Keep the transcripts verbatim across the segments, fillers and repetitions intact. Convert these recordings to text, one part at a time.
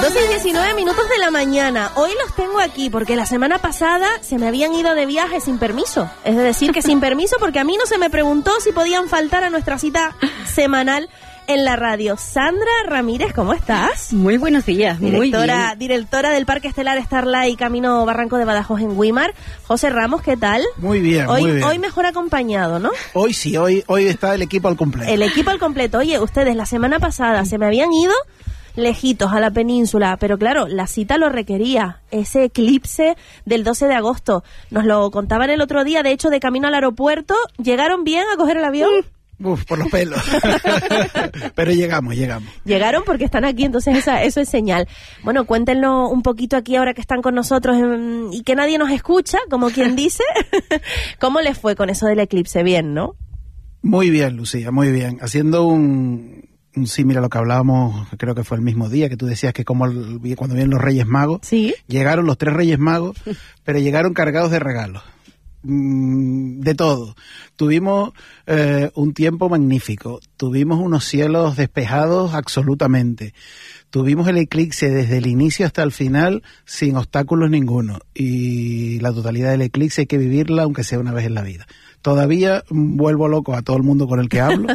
doce y diecinueve minutos de la mañana. Hoy los tengo aquí porque la semana pasada se me habían ido de viaje sin permiso. Es decir, que sin permiso, porque a mí no se me preguntó si podían faltar a nuestra cita semanal en la radio. Sandra Ramírez, ¿cómo estás? Muy buenos días, directora, muy bien. Directora del Parque Estelar Starlight Camino Barranco de Badajoz en Güímar. José Ramos, ¿qué tal? Muy bien, hoy, muy bien. Hoy mejor acompañado, ¿no? Hoy sí, hoy, hoy está el equipo al completo. El equipo al completo. Oye, ustedes la semana pasada se me habían ido lejitos a la península, pero claro, la cita lo requería, ese eclipse del doce de agosto. Nos lo contaban el otro día, de hecho, de camino al aeropuerto. ¿Llegaron bien a coger el avión? Uf, por los pelos. Pero llegamos, llegamos. Llegaron porque están aquí, entonces esa, eso es señal. Bueno, cuéntenos un poquito aquí ahora que están con nosotros en, y que nadie nos escucha, como quien dice. ¿Cómo les fue con eso del eclipse? Bien, ¿no? Muy bien, Lucía, muy bien. Haciendo un, un símil a lo que hablábamos, creo que fue el mismo día, que tú decías que como el, cuando vienen los Reyes Magos, ¿sí? Llegaron los tres Reyes Magos, pero llegaron cargados de regalos. De todo. Tuvimos eh, un tiempo magnífico, tuvimos unos cielos despejados absolutamente, tuvimos el eclipse desde el inicio hasta el final sin obstáculos ninguno, y la totalidad del eclipse hay que vivirla aunque sea una vez en la vida. Todavía vuelvo loco a todo el mundo con el que hablo,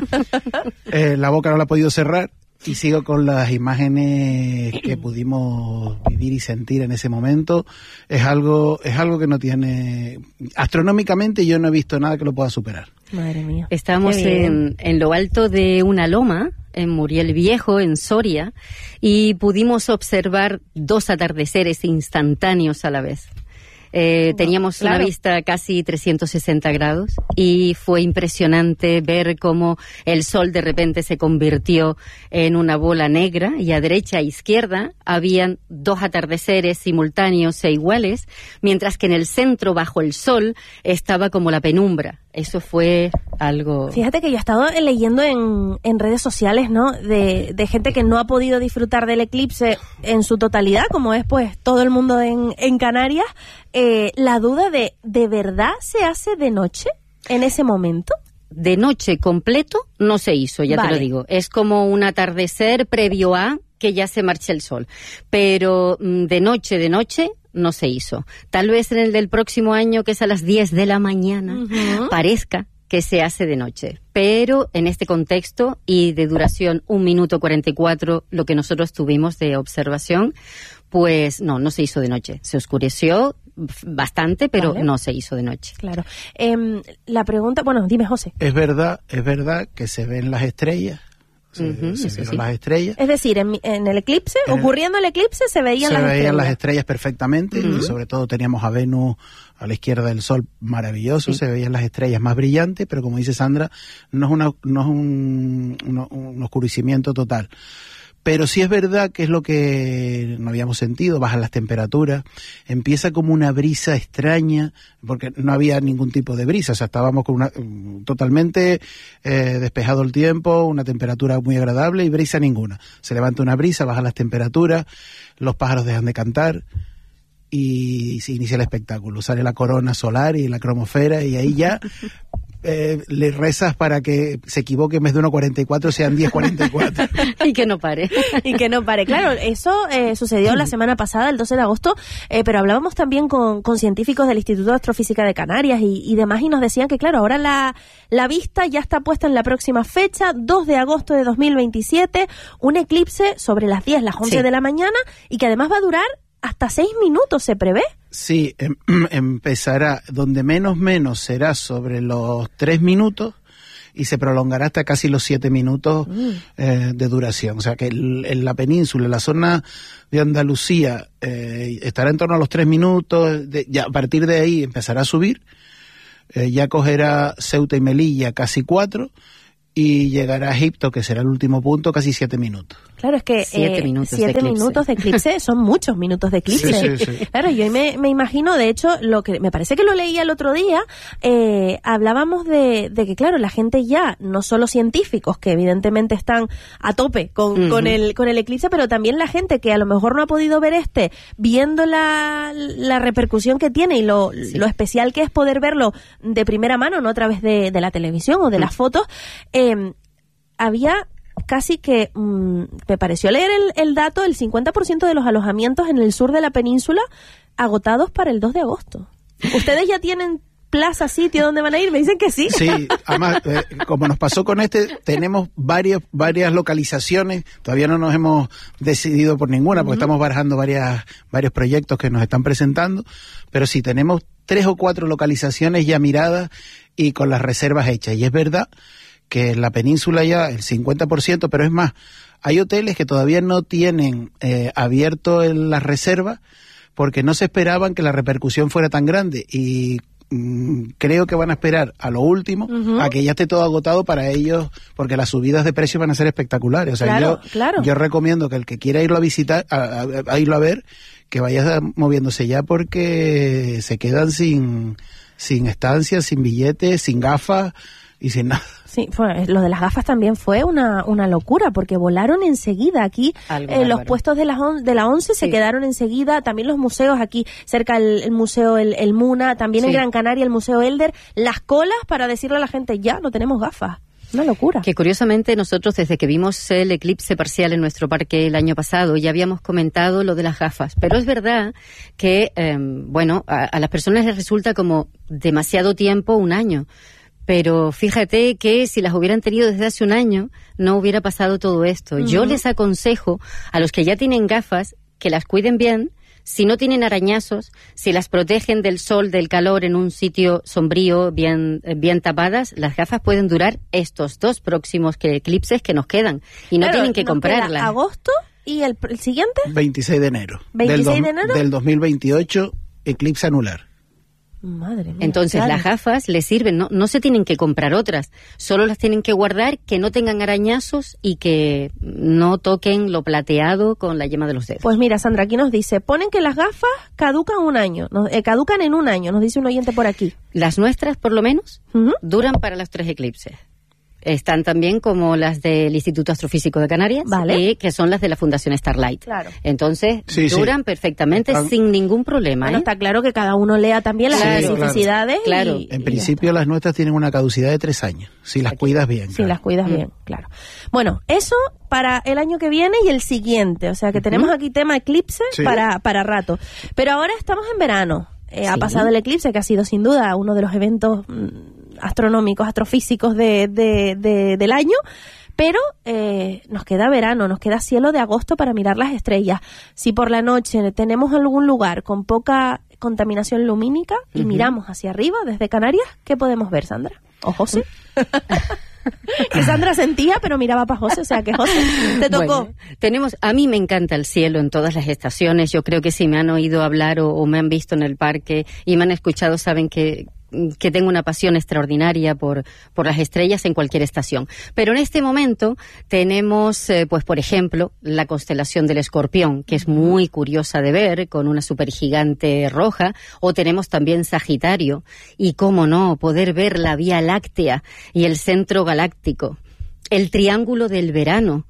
eh, la boca no la he podido cerrar. Y sigo con las imágenes que pudimos vivir y sentir en ese momento. Es algo, es algo que no tiene... Astronómicamente yo no he visto nada que lo pueda superar. Madre mía. Estamos en, en lo alto de una loma, en Muriel Viejo, en Soria, y pudimos observar dos atardeceres instantáneos a la vez. Eh, wow, teníamos claro. Una vista casi trescientos sesenta grados y fue impresionante ver cómo el sol de repente se convirtió en una bola negra y a derecha e izquierda habían dos atardeceres simultáneos e iguales, mientras que en el centro, bajo el sol, estaba como la penumbra. Eso fue algo... Fíjate que yo he estado leyendo en, en redes sociales, ¿no? De, de gente que no ha podido disfrutar del eclipse en su totalidad, como es pues todo el mundo en, en Canarias. Eh, la duda de, ¿de verdad se hace de noche en ese momento? De noche completo no se hizo, ya vale. Te lo digo. Es como un atardecer previo a que ya se marche el sol. Pero de noche, de noche... no se hizo. Tal vez en el del próximo año, que es a las diez de la mañana, uh-huh. parezca que se hace de noche. Pero en este contexto y de duración un minuto cuarenta y cuatro, lo que nosotros tuvimos de observación, pues no, no se hizo de noche. Se oscureció bastante, pero vale. No se hizo de noche. Claro. Eh, la pregunta, bueno, dime, José. Es verdad, es verdad que se ven las estrellas. Se, uh-huh, se vieron sí. las estrellas. Es decir, en, en el eclipse, en ocurriendo el, el eclipse, se veían se las veían estrellas. las estrellas perfectamente, uh-huh. y sobre todo teníamos a Venus a la izquierda del Sol, maravilloso, sí. Se veían las estrellas más brillantes, pero como dice Sandra, no es, una, no es un, un, un oscurecimiento total. Pero sí es verdad que es lo que no habíamos sentido, bajan las temperaturas, empieza como una brisa extraña, porque no había ningún tipo de brisa, o sea, estábamos con una totalmente eh, despejado el tiempo, una temperatura muy agradable y brisa ninguna. Se levanta una brisa, bajan las temperaturas, los pájaros dejan de cantar y se inicia el espectáculo. Sale la corona solar y la cromosfera y ahí ya... Eh, le rezas para que se equivoque en vez de uno cuarenta y cuatro sean diez cuarenta y cuatro. Y que no pare. Y que no pare. Claro, eso eh, sucedió la semana pasada, el doce de agosto, eh, pero hablábamos también con, con científicos del Instituto de Astrofísica de Canarias y, y demás, y nos decían que, claro, ahora la, la vista ya está puesta en la próxima fecha, dos de agosto de dos mil veintisiete, un eclipse sobre las diez, las once sí. de la mañana, y que además va a durar hasta seis minutos, ¿se prevé? Sí, em, empezará, donde menos menos será sobre los tres minutos y se prolongará hasta casi los siete minutos mm. eh, de duración. O sea que el, en la península, en la zona de Andalucía, eh, estará en torno a los tres minutos, de, ya a partir de ahí empezará a subir, eh, ya cogerá Ceuta y Melilla casi cuatro, y llegará a Egipto, que será el último punto, casi siete minutos. Claro, es que siete, eh, minutos, siete de minutos de eclipse son muchos minutos de eclipse. Sí, sí, sí. Claro, yo me, me imagino, de hecho, lo que me parece que lo leía el otro día, eh, hablábamos de, de que, claro, la gente ya, no solo científicos, que evidentemente están a tope con, uh-huh. con, el, con el eclipse, pero también la gente que a lo mejor no ha podido ver este, viendo la, la repercusión que tiene y lo, sí. lo especial que es poder verlo de primera mano, no a través de, de la televisión o de uh-huh. las fotos, eh, había casi que, mmm, me pareció leer el, el dato, el cincuenta por ciento de los alojamientos en el sur de la península agotados para el dos de agosto. ¿Ustedes ya tienen plaza, sitio donde van a ir? Me dicen que sí. Sí, además, eh, como nos pasó con este, tenemos varios, varias localizaciones, todavía no nos hemos decidido por ninguna, porque uh-huh. estamos barajando varias, varios proyectos que nos están presentando, pero sí tenemos tres o cuatro localizaciones ya miradas y con las reservas hechas. Y es verdad que en la península ya el cincuenta por ciento, pero es más, hay hoteles que todavía no tienen eh, abierto en las reservas porque no se esperaban que la repercusión fuera tan grande y mm, creo que van a esperar a lo último, uh-huh. a que ya esté todo agotado para ellos, porque las subidas de precios van a ser espectaculares. O sea, claro, yo, claro. yo recomiendo que el que quiera irlo a visitar, a, a, a irlo a ver, que vaya moviéndose ya porque se quedan sin, sin estancias, sin billetes, sin gafas y sin nada. Sí, fue, lo de las gafas también fue una, una locura, porque volaron enseguida aquí. Eh, los puestos de la, on, de la once sí. se quedaron enseguida, también los museos aquí, cerca el, el museo el, el Muna, también sí. en Gran Canaria el Museo Elder, las colas para decirle a la gente, ya, no tenemos gafas. Una locura. Que curiosamente nosotros desde que vimos el eclipse parcial en nuestro parque el año pasado ya habíamos comentado lo de las gafas, pero es verdad que, eh, bueno, a, a las personas les resulta como demasiado tiempo, un año. Pero fíjate que si las hubieran tenido desde hace un año, no hubiera pasado todo esto. Uh-huh. Yo les aconsejo a los que ya tienen gafas que las cuiden bien, si no tienen arañazos, si las protegen del sol, del calor en un sitio sombrío, bien, bien tapadas, las gafas pueden durar estos dos próximos que eclipses que nos quedan. Y no claro, tienen que comprarlas. ¿Agosto y el, el siguiente? veintiséis de enero. ¿veintiséis del de enero? Del dos mil veintiocho, eclipse anular. Madre mía, Entonces claro. las gafas les sirven, no, no se tienen que comprar otras, solo las tienen que guardar, que no tengan arañazos y que no toquen lo plateado con la yema de los dedos. Pues mira, Sandra, aquí nos dice, ponen que las gafas caducan un año, nos, eh, caducan en un año, nos dice un oyente por aquí. Las nuestras, por lo menos, uh-huh. duran para los tres eclipses. Están también como las del Instituto Astrofísico de Canarias, vale. y que son las de la Fundación Starlight. Claro. Entonces, sí, duran sí. perfectamente Están... sin ningún problema. Bueno, ¿eh? está claro que cada uno lea también las claro, especificidades. Claro. Y, en y principio las nuestras tienen una caducidad de tres años, si las Aquí. cuidas bien. Si claro. las cuidas mm. bien, claro. Bueno, eso para el año que viene y el siguiente. O sea que uh-huh. tenemos aquí tema eclipse sí. para, para rato. Pero ahora estamos en verano. Eh, sí. Ha pasado el eclipse, que ha sido sin duda uno de los eventos mm, astronómicos, astrofísicos de, de, de, del año, pero eh, nos queda verano, nos queda cielo de agosto para mirar las estrellas. Si por la noche tenemos algún lugar con poca contaminación lumínica y uh-huh. miramos hacia arriba desde Canarias, ¿qué podemos ver, Sandra? ¿O José? Que Sandra sentía, pero miraba para José, o sea que José, te tocó. Bueno, tenemos, a mí me encanta el cielo en todas las estaciones. Yo creo que si me han oído hablar o, o me han visto en el parque y me han escuchado, saben que que tengo una pasión extraordinaria por, por las estrellas en cualquier estación. Pero en este momento tenemos, eh, pues por ejemplo, la constelación del Escorpión, que es muy curiosa de ver, con una supergigante roja, o tenemos también Sagitario, y cómo no, poder ver la Vía Láctea y el centro galáctico, el Triángulo del Verano,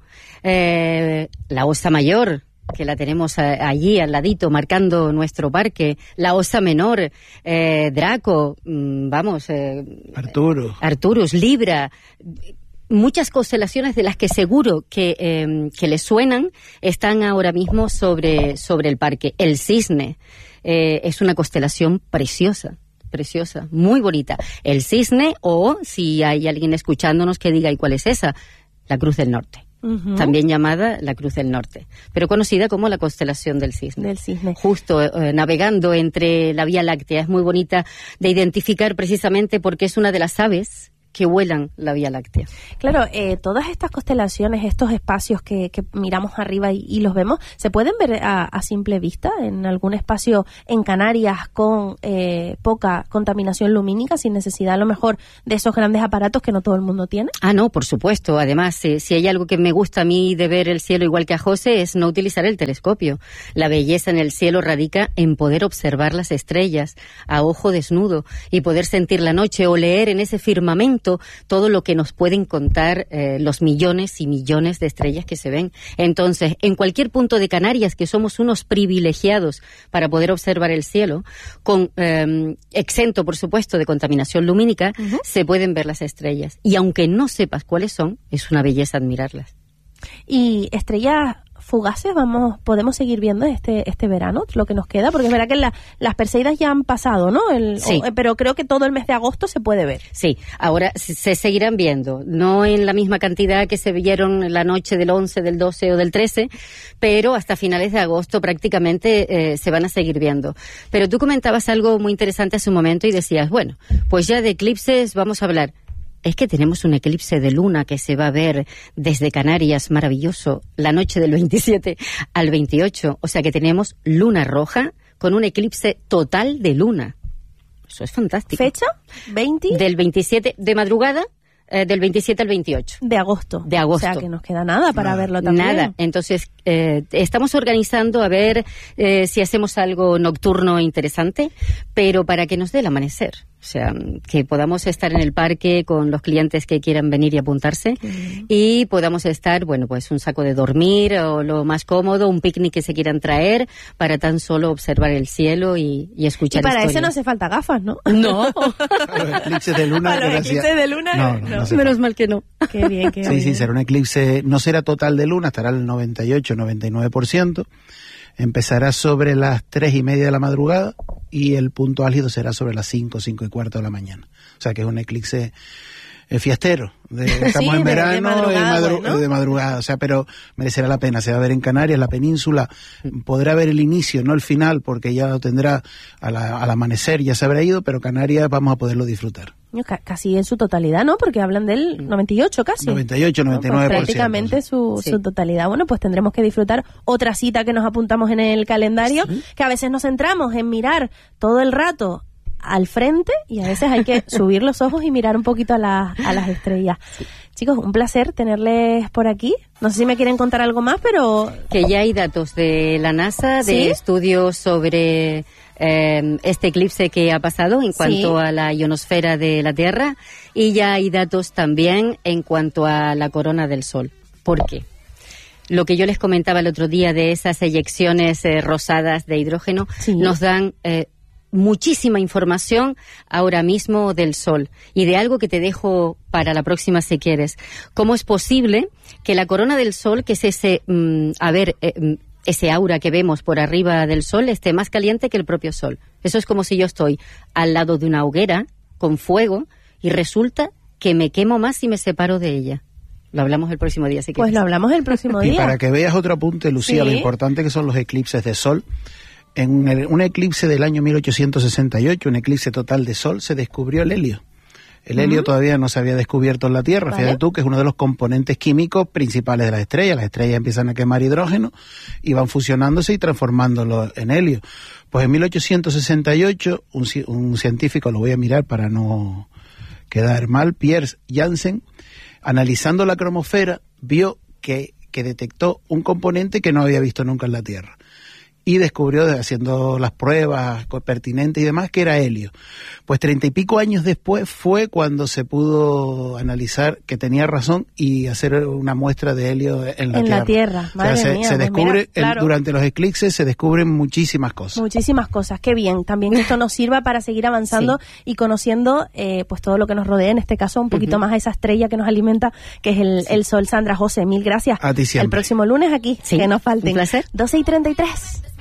eh, la Osa Mayor, que la tenemos a, allí al ladito marcando nuestro parque, la Osa Menor, eh, Draco, mmm, vamos, eh, Arturo, Arturus, Libra, muchas constelaciones de las que seguro que, eh, que les suenan están ahora mismo sobre, sobre el parque. El Cisne eh, es una constelación preciosa. Preciosa, muy bonita. El Cisne, o si hay alguien escuchándonos que diga, ¿y cuál es esa? La Cruz del Norte. Uh-huh. También llamada la Cruz del Norte, pero conocida como la constelación del Cisne. Del Cisne. Justo eh, navegando entre la Vía Láctea. Es muy bonita de identificar precisamente porque es una de las aves que vuelan la Vía Láctea. Claro, eh, todas estas constelaciones, estos espacios que, que miramos arriba y, y los vemos, ¿se pueden ver a, a simple vista en algún espacio en Canarias con eh, poca contaminación lumínica, sin necesidad a lo mejor de esos grandes aparatos que no todo el mundo tiene? Ah, no, por supuesto. Además, eh, si hay algo que me gusta a mí de ver el cielo igual que a José, es no utilizar el telescopio. La belleza en el cielo radica en poder observar las estrellas a ojo desnudo y poder sentir la noche o leer en ese firmamento todo lo que nos pueden contar eh, los millones y millones de estrellas que se ven. Entonces, en cualquier punto de Canarias, que somos unos privilegiados para poder observar el cielo, con eh, exento, por supuesto, de contaminación lumínica, uh-huh. se pueden ver las estrellas. Y aunque no sepas cuáles son, es una belleza admirarlas. Y estrellas fugaces vamos podemos seguir viendo este este verano, lo que nos queda, porque es verdad que la, las Perseidas ya han pasado, ¿no? El, sí. o, pero creo que todo el mes de agosto se puede ver. Sí, ahora se seguirán viendo, no en la misma cantidad que se vieron la noche del once, del doce o del trece, pero hasta finales de agosto prácticamente eh, se van a seguir viendo. Pero tú comentabas algo muy interesante hace un momento y decías, bueno, pues ya de eclipses vamos a hablar. Es que tenemos un eclipse de luna que se va a ver desde Canarias, maravilloso, la noche del veintisiete al veintiocho. O sea que tenemos luna roja con un eclipse total de luna. Eso es fantástico. ¿Fecha? ¿veinte? Del veintisiete, de madrugada, eh, del veintisiete al veintiocho. De agosto. De agosto. O sea que nos queda nada para nada. verlo también. Nada. Entonces, eh, estamos organizando a ver eh, si hacemos algo nocturno interesante, pero para que nos dé el amanecer. O sea, que podamos estar en el parque con los clientes que quieran venir y apuntarse uh-huh. y podamos estar, bueno, pues un saco de dormir o lo más cómodo, un picnic que se quieran traer para tan solo observar el cielo y, y escuchar historias. Y para historias. eso no hace falta gafas, ¿no? No. Los eclipses de luna. Para los eclipses de luna, no. no, no. no Menos mal que no. Qué bien, qué sí, bien. Sí, será un eclipse, no será total de luna, estará al noventa y ocho, noventa y nueve por ciento. Empezará sobre las tres y media de la madrugada y el punto álgido será sobre las cinco, cinco y cuarto de la mañana. O sea que es un eclipse eh, fiestero. De, estamos sí, en de, verano de madrugada, y madru- bueno. de madrugada. O sea, pero merecerá la pena. Se va a ver en Canarias, la península. Podrá ver el inicio, no el final, porque ya lo tendrá a la, al amanecer, ya se habrá ido, pero Canarias vamos a poderlo disfrutar. C- casi en su totalidad, ¿no? Porque hablan del noventa y ocho casi. noventa y ocho, noventa y nueve por ciento. Pues prácticamente su, sí. su totalidad. Bueno, pues tendremos que disfrutar otra cita que nos apuntamos en el calendario, sí. que a veces nos centramos en mirar todo el rato al frente y a veces hay que subir los ojos y mirar un poquito a, la, a las estrellas. Sí. Chicos, un placer tenerles por aquí. No sé si me quieren contar algo más, pero... Que ya hay datos de la NASA, de ¿Sí? estudios sobre eh, este eclipse que ha pasado en cuanto sí. a la ionosfera de la Tierra, y ya hay datos también en cuanto a la corona del Sol. ¿Por qué? Lo que yo les comentaba el otro día de esas eyecciones eh, rosadas de hidrógeno sí. nos dan... Eh, muchísima información ahora mismo del Sol y de algo que te dejo para la próxima si quieres. ¿Cómo es posible que la corona del Sol, que es ese, mm, a ver, eh, ese aura que vemos por arriba del Sol, esté más caliente que el propio Sol? Eso es como si yo estoy al lado de una hoguera con fuego y resulta que me quemo más si me separo de ella. Lo hablamos el próximo día si quieres. Pues lo hablamos el próximo día. Y para que veas otro apunte, Lucía, ¿Sí? lo importante que son los eclipses de Sol. En el, un eclipse del año mil ochocientos sesenta y ocho, un eclipse total de Sol, se descubrió el helio. El helio uh-huh. todavía no se había descubierto en la Tierra. Vale. Fíjate tú que es uno de los componentes químicos principales de las estrellas. Las estrellas empiezan a quemar hidrógeno y van fusionándose y transformándolo en helio. Pues en mil ochocientos sesenta y ocho, un, un científico, lo voy a mirar para no quedar mal, Pierre Janssen, analizando la cromosfera, vio que, que detectó un componente que no había visto nunca en la Tierra. Y descubrió, haciendo las pruebas pertinentes y demás, que era helio. Pues treinta y pico años después fue cuando se pudo analizar que tenía razón y hacer una muestra de helio en la en Tierra. En la Tierra, madre o sea, se, mía. se Pues descubre, mira, claro. el, durante los eclipses se descubren muchísimas cosas. Muchísimas cosas, qué bien. También esto nos sirva para seguir avanzando sí. y conociendo eh, pues todo lo que nos rodea, en este caso un poquito uh-huh. más a esa estrella que nos alimenta, que es el, sí. el Sol. Sandra, José, mil gracias. A ti siempre. El próximo lunes aquí, sí. que no falten. Un placer. doce y treinta y tres.